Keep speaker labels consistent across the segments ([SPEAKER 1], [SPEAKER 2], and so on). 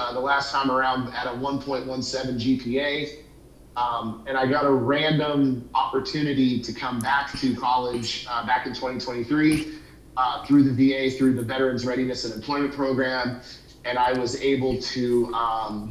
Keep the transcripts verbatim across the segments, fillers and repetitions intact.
[SPEAKER 1] uh, the last time around at a one point one seven G P A. Um, and I got a random opportunity to come back to college uh, back in twenty twenty-three uh, through the V A, through the Veterans Readiness and Employment Program. And I was able to um,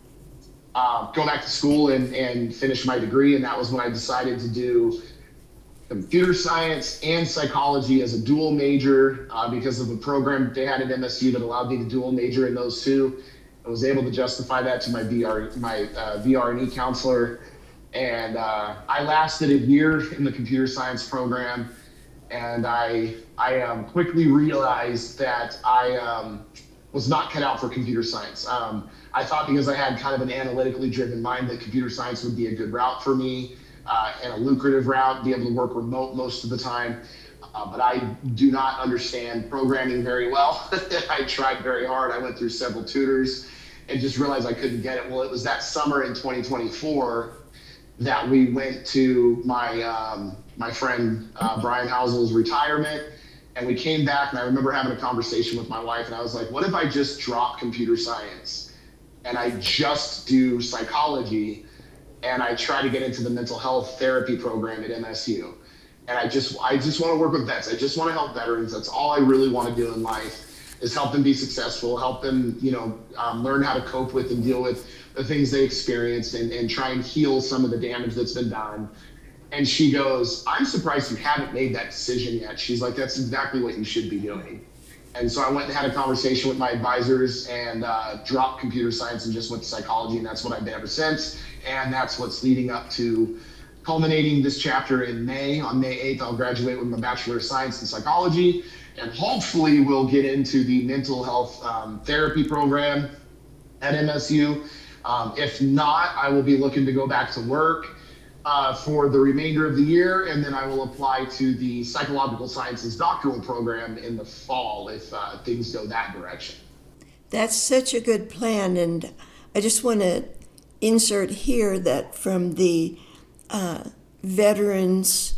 [SPEAKER 1] uh, go back to school and, and finish my degree. And that was when I decided to do computer science and psychology as a dual major uh, because of a program they had at M S U that allowed me to dual major in those two. I was able to justify that to my V R, my uh, V R and E counselor, and uh, I lasted a year in the computer science program, and I I um, quickly realized that I um, was not cut out for computer science. Um, I thought because I had kind of an analytically driven mind that computer science would be a good route for me uh, and a lucrative route, be able to work remote most of the time. Uh, but I do not understand programming very well. I tried very hard. I went through several tutors and just realized I couldn't get it. Well, it was that summer in twenty twenty-four that we went to my um, my friend uh, Brian Housel's retirement, and we came back, and I remember having a conversation with my wife, and I was like, what if I just drop computer science and I just do psychology, and I try to get into the mental health therapy program at M S U? And I just I just want to work with vets. I just want to help veterans. That's all I really want to do in life, is help them be successful, help them, you know, um, learn how to cope with and deal with the things they experienced, and, and try and heal some of the damage that's been done. And she goes, I'm surprised you haven't made that decision yet. She's like, that's exactly what you should be doing. And so I went and had a conversation with my advisors and uh, dropped computer science and just went to psychology. And that's what I've been ever since. And that's what's leading up to culminating this chapter in May. On May eighth, I'll graduate with my Bachelor of Science in Psychology. And hopefully we'll get into the mental health um, therapy program at M S U. Um, if not, I will be looking to go back to work uh, for the remainder of the year, and then I will apply to the psychological sciences doctoral program in the fall if uh, things go that direction.
[SPEAKER 2] That's such a good plan, and I just want to insert here that from the uh, Veterans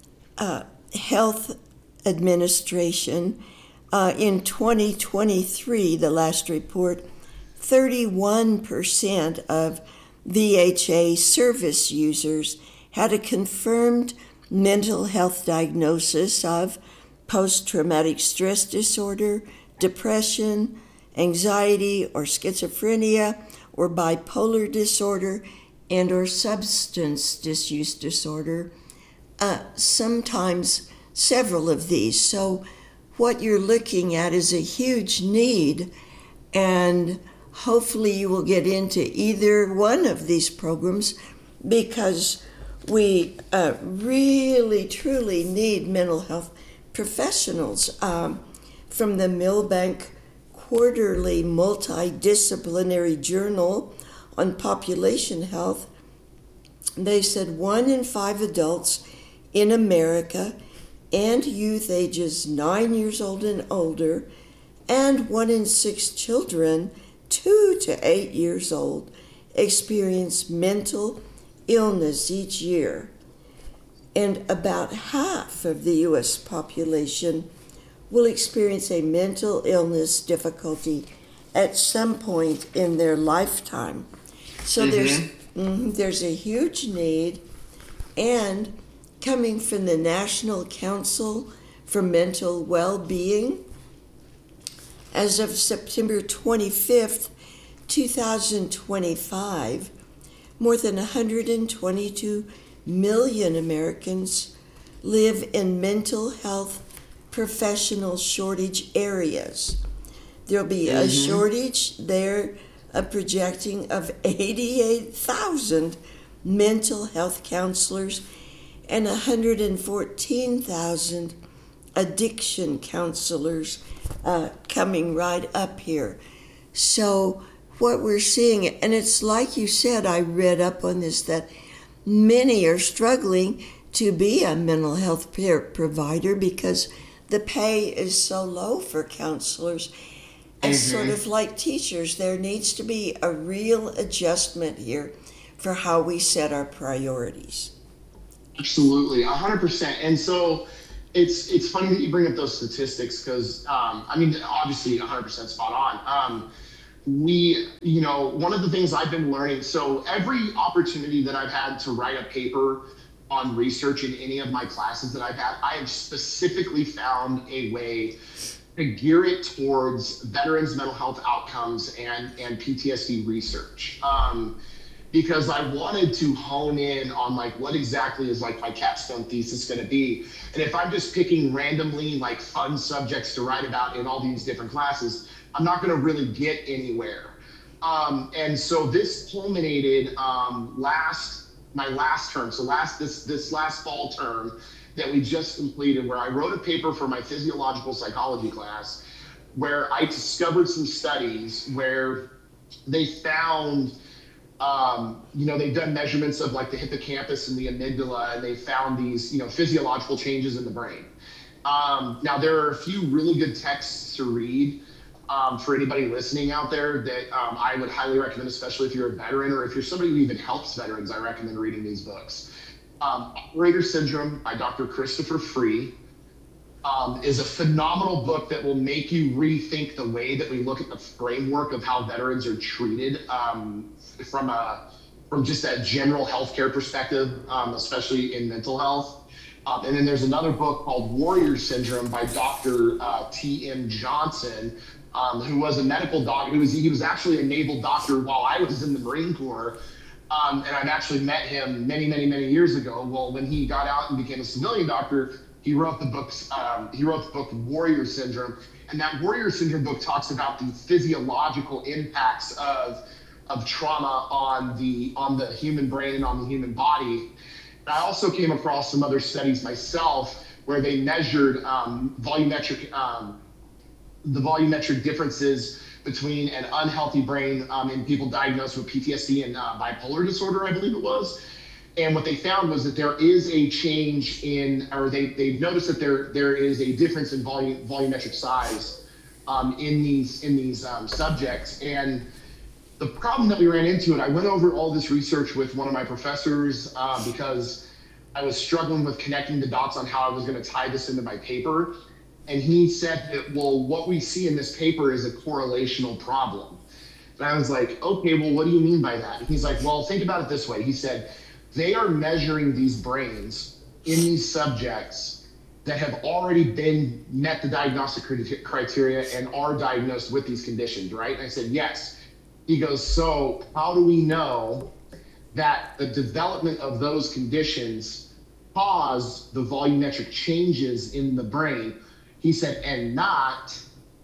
[SPEAKER 2] uh, Health Administration, uh, in twenty twenty-three, the last report, thirty-one percent of V H A service users had a confirmed mental health diagnosis of post-traumatic stress disorder, depression, anxiety, or schizophrenia, or bipolar disorder, and or substance disuse disorder, uh, sometimes several of these. So what you're looking at is a huge need, and hopefully you will get into either one of these programs, because we uh, really, truly need mental health professionals. Um, from the Milbank Quarterly Multidisciplinary Journal on Population Health, they said one in five adults in America and youth ages nine years old and older, and one in six children two to eight years old experience mental illness each year. And about half of the U S population will experience a mental illness difficulty at some point in their lifetime. So mm-hmm. there's mm-hmm, there's a huge need, and coming from the National Council for Mental Well-Being, as of September twenty-fifth, twenty twenty-five, more than one hundred twenty-two million Americans live in mental health professional shortage areas. There'll be mm-hmm. a shortage there, a projecting of eighty-eight thousand mental health counselors and one hundred fourteen thousand addiction counselors uh, coming right up here. So what we're seeing, and it's like you said, I read up on this, that many are struggling to be a mental health care provider because the pay is so low for counselors. And mm-hmm. sort of like teachers, there needs to be a real adjustment here for how we set our priorities.
[SPEAKER 1] Absolutely, one hundred percent. And so it's it's funny that you bring up those statistics because, um, I mean, obviously one hundred percent spot on. Um, we, you know, one of the things I've been learning, so every opportunity that I've had to write a paper on research in any of my classes that I've had, I have specifically found a way to gear it towards veterans' mental health outcomes and, and P T S D research. Um, because I wanted to hone in on like what exactly is like my capstone thesis going to be. And if I'm just picking randomly like fun subjects to write about in all these different classes, I'm not going to really get anywhere. Um, and so this culminated um, last my last term. So last this this last fall term that we just completed, where I wrote a paper for my physiological psychology class, where I discovered some studies where they found um, you know, they've done measurements of like the hippocampus and the amygdala, and they found these, you know, physiological changes in the brain. Um, now, there are a few really good texts to read um, for anybody listening out there that um, I would highly recommend, especially if you're a veteran or if you're somebody who even helps veterans. I recommend reading these books. Um, Operator Syndrome by Doctor Christopher Free um, is a phenomenal book that will make you rethink the way that we look at the framework of how veterans are treated um, from a from just that general healthcare perspective, um, especially in mental health. Um, and then there's another book called Warrior Syndrome by Doctor Uh, T M Johnson, um, who was a medical doctor. He was he was actually a naval doctor while I was in the Marine Corps. Um, and I've actually met him many, many, many years ago. Well, when he got out and became a civilian doctor, he wrote the books. Um, he wrote the book Warrior Syndrome, and that Warrior Syndrome book talks about the physiological impacts of of trauma on the on the human brain and on the human body. And I also came across some other studies myself where they measured um, volumetric um, the volumetric differences between an unhealthy brain um, in people diagnosed with P T S D and uh, bipolar disorder, I believe it was. And what they found was that there is a change in, or they, they've noticed that there there is a difference in volume, volumetric size um, in these in these um, subjects. And the problem that we ran into, and I went over all this research with one of my professors uh, because I was struggling with connecting the dots on how I was going to tie this into my paper. And he said that, well, what we see in this paper is a correlational problem. And I was like, okay, well, what do you mean by that? And he's like, well, think about it this way. He said, they are measuring these brains in these subjects that have already been met the diagnostic criteria and are diagnosed with these conditions, right? And I said, yes. He goes, so how do we know that the development of those conditions cause the volumetric changes in the brain? He said, and not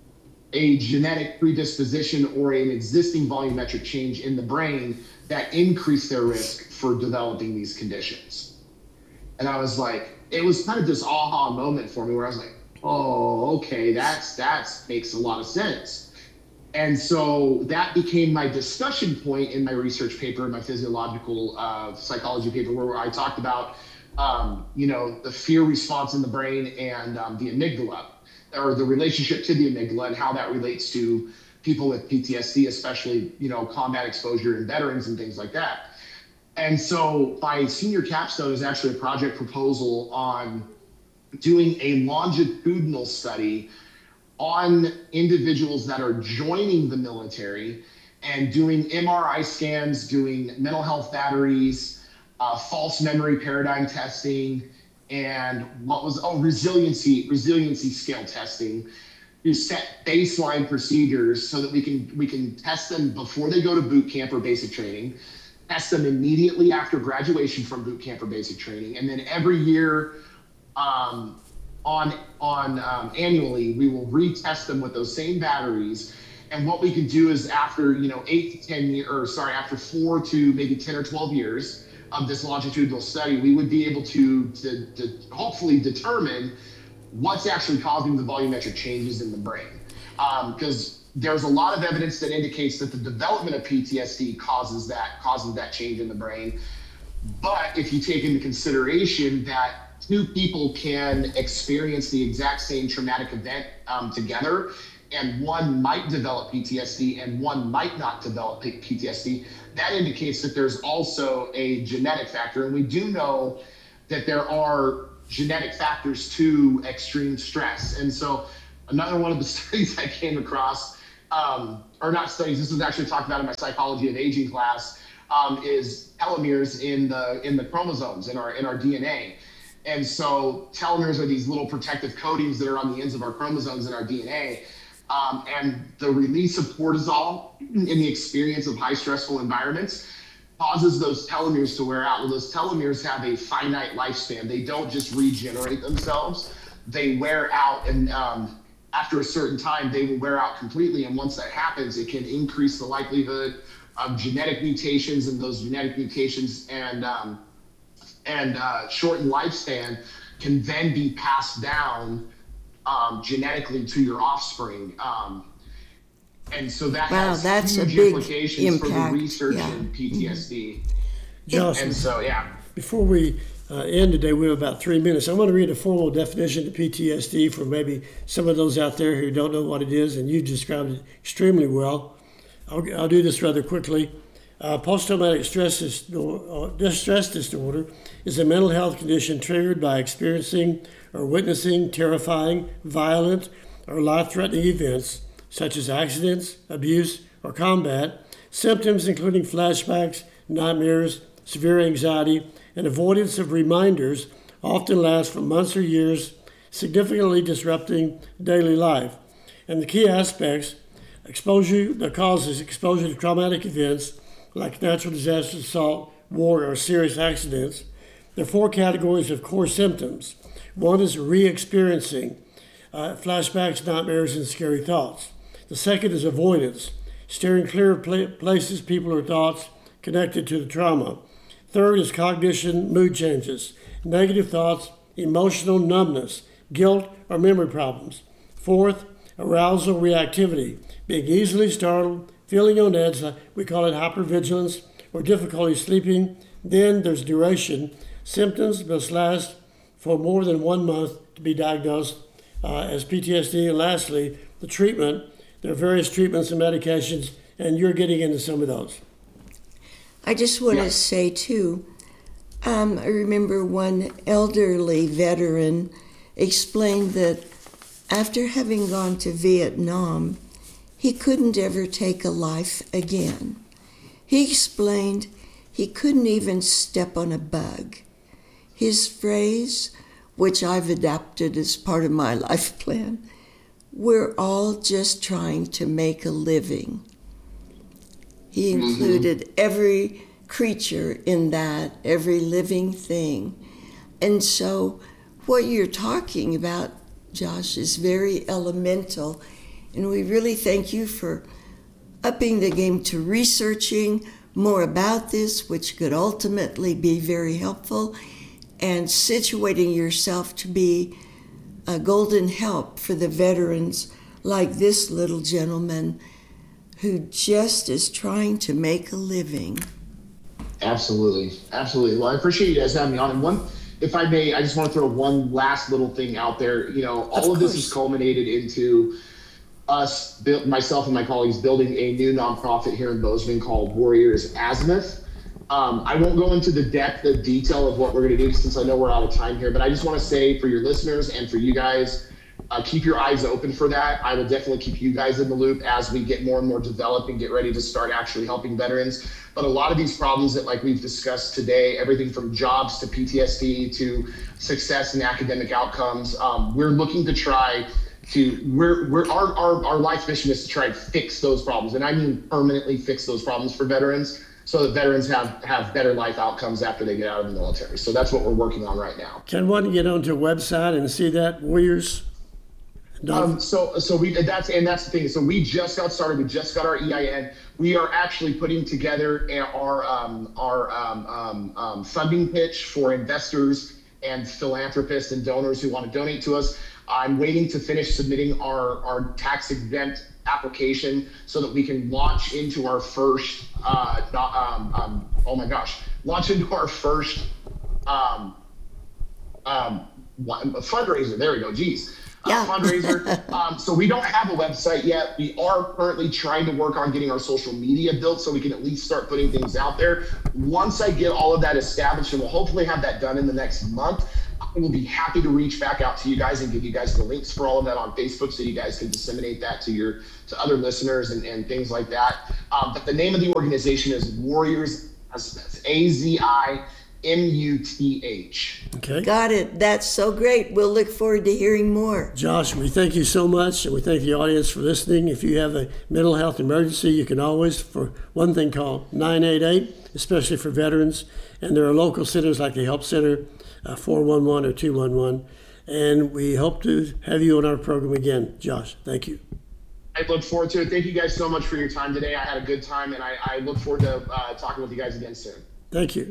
[SPEAKER 1] a genetic predisposition or an existing volumetric change in the brain that increase their risk for developing these conditions. And I was like, it was kind of this aha moment for me where I was like, oh, okay, that's that's makes a lot of sense. And so that became my discussion point in my research paper, in my physiological uh, psychology paper, where I talked about, um, you know, the fear response in the brain and um, the amygdala, or the relationship to the amygdala and how that relates to people with P T S D, especially, you know, combat exposure and veterans and things like that. And so my senior capstone is actually a project proposal on doing a longitudinal study on individuals that are joining the military and doing M R I scans, doing mental health batteries, uh, false memory paradigm testing, and what was, oh, resiliency, resiliency scale testing, to set baseline procedures so that we can we can test them before they go to boot camp or basic training, test them immediately after graduation from boot camp or basic training, and then every year um, on on um, annually we will retest them with those same batteries. And what we can do is after, you know, eight to ten years, or sorry, after four to maybe ten or twelve years of this longitudinal study, we would be able to, to, to hopefully determine what's actually causing the volumetric changes in the brain. Because um, there's a lot of evidence that indicates that the development of P T S D causes that, causes that change in the brain. But if you take into consideration that two people can experience the exact same traumatic event um, together, and one might develop P T S D and one might not develop P T S D, that indicates that there's also a genetic factor. And we do know that there are genetic factors to extreme stress. And so another one of the studies I came across um, or not studies, this was actually talked about in my psychology of aging class, um, is telomeres in the in the chromosomes in our in our D N A. And so telomeres are these little protective coatings that are on the ends of our chromosomes in our D N A. Um, and the release of cortisol in the experience of high stressful environments causes those telomeres to wear out. Well, those telomeres have a finite lifespan. They don't just regenerate themselves, they wear out. And um, after a certain time, they will wear out completely. And once that happens, it can increase the likelihood of genetic mutations, and those genetic mutations and um, and uh, shortened lifespan can then be passed down um, genetically to your offspring. Um, and so that
[SPEAKER 2] Wow,
[SPEAKER 1] has
[SPEAKER 2] that's a
[SPEAKER 1] huge
[SPEAKER 2] big
[SPEAKER 1] implications for the
[SPEAKER 2] impact.
[SPEAKER 1] research
[SPEAKER 2] Yeah.
[SPEAKER 1] in P T S D.
[SPEAKER 3] Josh,
[SPEAKER 1] And so, yeah.
[SPEAKER 3] before we uh, end today, we have about three minutes. I want to read a formal definition of P T S D for maybe some of those out there who don't know what it is, and you described it extremely well. I'll, I'll do this rather quickly. Uh, post-traumatic stress, dis- stress disorder is a mental health condition triggered by experiencing or witnessing terrifying, violent, or life-threatening events such as accidents, abuse, or combat. Symptoms including flashbacks, nightmares, severe anxiety, and avoidance of reminders often last for months or years, significantly disrupting daily life. And the key aspects, exposure, the causes exposure to traumatic events like natural disasters, assault, war, or serious accidents. There are four categories of core symptoms. One is re-experiencing uh, flashbacks, nightmares, and scary thoughts. The second is avoidance, steering clear of pla- places, people, or thoughts connected to the trauma. Third is cognition, mood changes, negative thoughts, emotional numbness, guilt, or memory problems. Fourth, arousal reactivity, being easily startled, feeling on edge, we call it hypervigilance, or difficulty sleeping. Then there's duration. Symptoms must last for more than one month to be diagnosed uh, as P T S D. And lastly, the treatment. There are various treatments and medications, and you're getting into some of those.
[SPEAKER 2] I just want
[SPEAKER 1] Yeah.
[SPEAKER 2] to say, too, um, I remember one elderly veteran explained that after having gone to Vietnam, he couldn't ever take a life again. He explained he couldn't even step on a bug. His phrase, which I've adapted as part of my life plan, we're all just trying to make a living. He included mm-hmm. every creature in that, every living thing. And so what you're talking about, Josh, is very elemental. And we really thank you for upping the game to researching more about this, which could ultimately be very helpful, and situating yourself to be a golden help for the veterans like this little gentleman who just is trying to make a living.
[SPEAKER 1] Absolutely. Absolutely. Well, I appreciate you guys having me on. And one, if I may, I just want to throw one last little thing out there. You know, all of, of this has culminated into us, myself and my colleagues, building a new nonprofit here in Bozeman called Warriors Azimuth. Um, I won't go into the depth of detail of what we're going to do since I know we're out of time here, but I just want to say for your listeners and for you guys, uh, keep your eyes open for that. I will definitely keep you guys in the loop as we get more and more developed and get ready to start actually helping veterans. But a lot of these problems that like we've discussed today, everything from jobs to P T S D to success and academic outcomes, um, we're looking to try to, we're, we're our, our, our life mission is to try and fix those problems. And I mean permanently fix those problems for veterans, so that veterans have, have better life outcomes after they get out of the military. So that's what we're working on right now.
[SPEAKER 3] Can one get onto a website and see that, Warriors?
[SPEAKER 1] Um, so so we that's and that's the thing. So we just got started. We just got our E I N. We are actually putting together our um, our um, um, um, funding pitch for investors and philanthropists and donors who want to donate to us. I'm waiting to finish submitting our, our tax exempt application so that we can launch into our first, uh, um, um, oh my gosh, launch into our first um, um, fundraiser. There we go, geez.
[SPEAKER 2] Yeah.
[SPEAKER 1] Uh, fundraiser. um, so we don't have a website yet. We are currently trying to work on getting our social media built so we can at least start putting things out there. Once I get all of that established, and we'll hopefully have that done in the next month, I will be happy to reach back out to you guys and give you guys the links for all of that on Facebook so you guys can disseminate that to your to other listeners and, and things like that. Um, but the name of the organization is Warriors, A Z I M U T H.
[SPEAKER 3] Okay.
[SPEAKER 2] Got it. That's so great. We'll look forward to hearing more.
[SPEAKER 3] Josh, we thank you so much, and we thank the audience for listening. If you have a mental health emergency, you can always, for one thing, call nine eight eight, especially for veterans. And there are local centers like the Help Center, uh, four one one or two one one. And we hope to have you on our program again. Josh, thank you.
[SPEAKER 1] I look forward to it. Thank you guys so much for your time today. I had a good time, and I, I look forward to uh, talking with you guys again soon.
[SPEAKER 3] Thank you.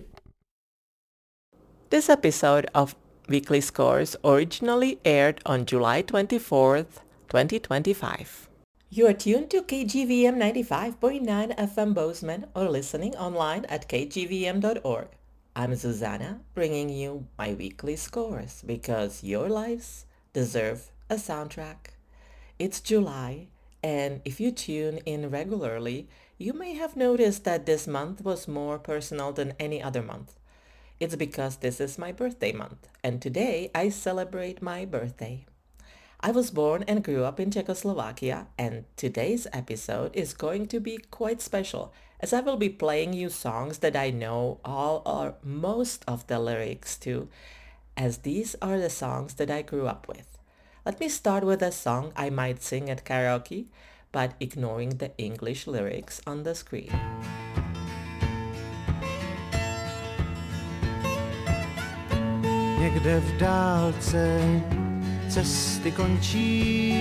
[SPEAKER 4] This episode of Weekly Scores originally aired on July twenty-fourth, twenty twenty-five. You are tuned to K G V M ninety-five point nine F M Bozeman or listening online at k g v m dot org. I'm Susanna, bringing you my weekly scores because your lives deserve a soundtrack. It's July, and if you tune in regularly, you may have noticed that this month was more personal than any other month. It's because this is my birthday month, and today I celebrate my birthday. I was born and grew up in Czechoslovakia, and today's episode is going to be quite special, as I will be playing you songs that I know all or most of the lyrics to, as these are the songs that I grew up with. Let me start with a song I might sing at karaoke, but ignoring the English lyrics on the screen.
[SPEAKER 5] Někde v dálce cesty končí.